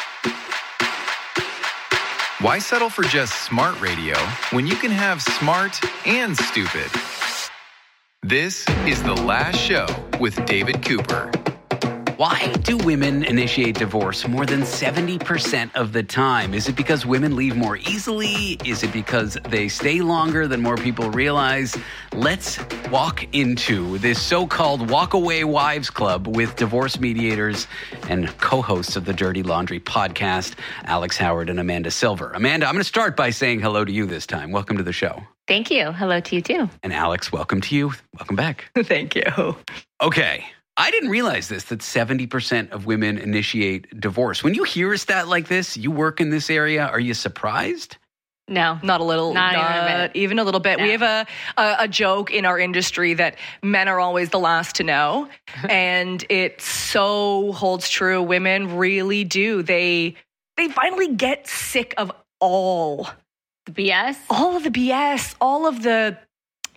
Why settle for just smart radio when you can have smart and stupid? This is The Last Show with David Cooper. Why do women initiate divorce more than seventy percent of the time? Is it because women leave more easily? Is it because they stay longer than more people realize? Let's walk into this so-called Walkaway Wives Club with divorce mediators and co-hosts of the Dirty Laundry podcast, Alex Howard and Amanda Silver. Amanda, I'm going to start by saying hello to you this time. Welcome to the show. Thank you. Hello to you too. And Alex, welcome to you. Welcome back. Thank you. Okay. I didn't realize this, that seventy percent of women initiate divorce. When you hear a stat like this, you work in this area, are you surprised? No. Not a little. Not, not even a bit. Even a little bit. No. We have a, a, a joke in our industry that men are always the last to know. And it so holds true. Women really do. They they finally get sick of all the B S. All of the B S. All of the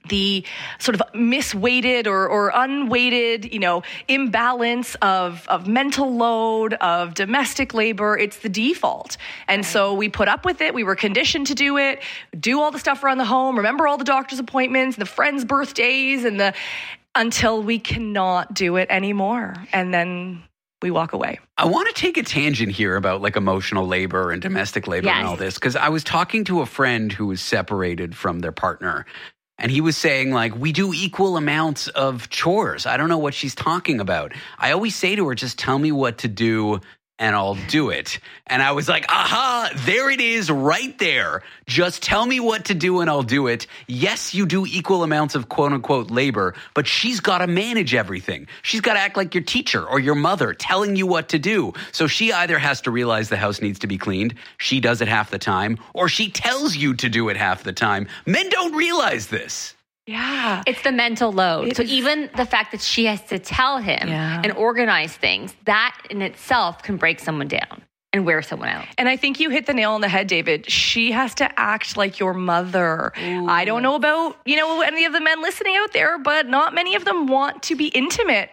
the sort of misweighted or, or unweighted, you know, imbalance of, of mental load, of domestic labor. It's the default. And right. so we put up with it. We were conditioned to do it, do all the stuff around the home, remember all the doctor's appointments, the friends' birthdays, and the until we cannot do it anymore. And then we walk away. I want to take a tangent here about like emotional labor and domestic labor yes. and all this, because I was talking to a friend who was separated from their partner. And he was saying, like, we do equal amounts of chores. I don't know what she's talking about. I always say to her, just tell me what to do and I'll do it. And I was like, aha, there it is right there. Just tell me what to do and I'll do it. Yes, you do equal amounts of quote unquote labor, but she's got to manage everything. She's got to act like your teacher or your mother telling you what to do. So she either has to realize the house needs to be cleaned. She does it half the time, or she tells you to do it half the time. Men don't realize this. Yeah. It's the mental load. It so is. Even the fact that she has to tell him yeah. and organize things, that in itself can break someone down and wear someone out. And I think you hit the nail on the head, David. She has to act like your mother. Ooh. I don't know about, you know, any of the men listening out there, but not many of them want to be intimate